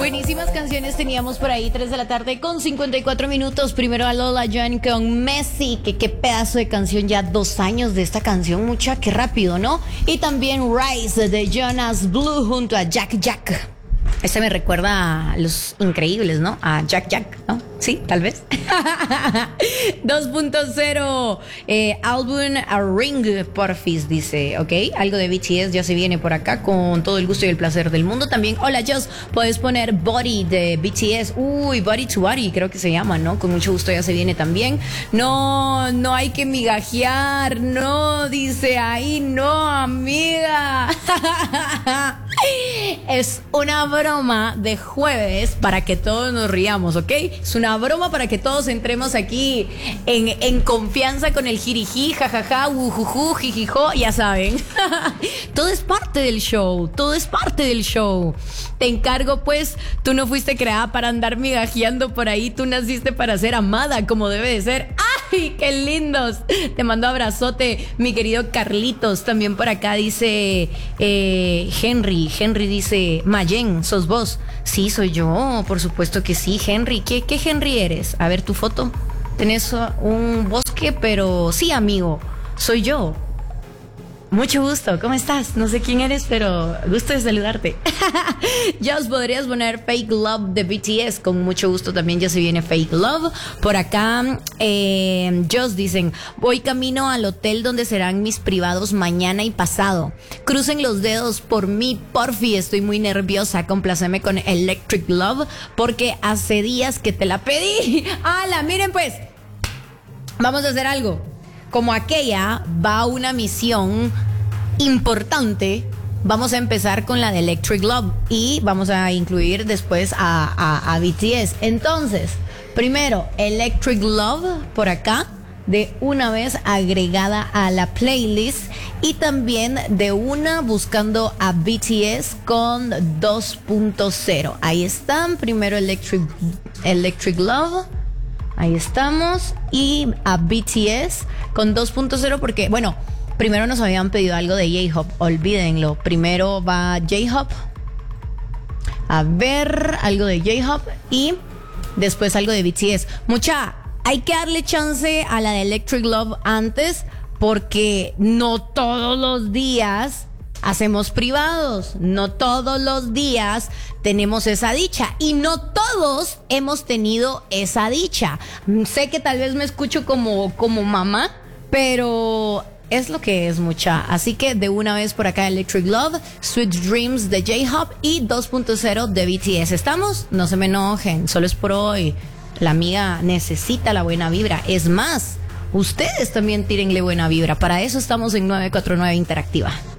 Buenísimas canciones teníamos por ahí, 3 de la tarde con 54 minutos. Primero a Lola John con Messi, que qué pedazo de canción, ya 2 años de esta canción, mucha, qué rápido, ¿no? Y también Rise de Jonas Blue junto a Jack Jack. Este me recuerda a Los Increíbles, ¿no? A Jack Jack, ¿no? Sí, tal vez. 2.0 álbum A Ring, porfis, dice, ¿ok? Algo de BTS ya se viene por acá con todo el gusto y el placer del mundo. También, hola, Joss, puedes poner Body de BTS. Uy, Body to Body, creo que se llama, ¿no? Con mucho gusto ya se viene también. No hay que migajear, no, dice ahí, no, amiga. Es una broma de jueves para que todos nos riamos, ¿ok? Es una broma para que todos entremos aquí en confianza con el jirijí, jajaja, ujuju, jijijo, ya saben. Todo es parte del show, todo es parte del show. Te encargo, pues, tú no fuiste creada para andar migajeando por ahí, tú naciste para ser amada como debe de ser. ¡Ay, qué lindos! Te mando abrazote, mi querido Carlitos. También por acá dice Henry dice, Mayen, ¿sos vos? Sí, soy yo, por supuesto que sí, Henry. ¿Qué Henry eres? A ver tu foto. Tenés un bosque, pero sí, amigo, soy yo. Mucho gusto, ¿cómo estás? No sé quién eres, pero gusto de saludarte. Ya os podrías poner Fake Love de BTS, con mucho gusto también ya se viene Fake Love. Por acá, Joss dicen, voy camino al hotel donde serán mis privados mañana y pasado. Crucen los dedos por mí, porfi, estoy muy nerviosa. Compláceme con Electric Love, porque hace días que te la pedí. ¡Hala! Miren pues, vamos a hacer algo. Como aquella va una misión importante, vamos a empezar con la de Electric Love y vamos a incluir después a BTS. Entonces, primero Electric Love por acá, de una vez agregada a la playlist, y también de una buscando a BTS con 2.0. Ahí están, primero Electric Love. Ahí estamos. Y a BTS con 2.0 porque, bueno, primero nos habían pedido algo de J-Hope. Olvídenlo. Primero va J-Hope. A ver, algo de J-Hope. Y después algo de BTS. Mucha, hay que darle chance a la de Electric Love antes, porque no todos los días hacemos privados, no todos los días tenemos esa dicha y no todos hemos tenido esa dicha. Sé que tal vez me escucho como mamá, pero es lo que es, mucha. Así que de una vez por acá Electric Love, Sweet Dreams de J-Hope y 2.0 de BTS. ¿Estamos? No se me enojen, solo es por hoy. La amiga necesita la buena vibra. Es más, ustedes también tírenle buena vibra. Para eso estamos en 949 Interactiva.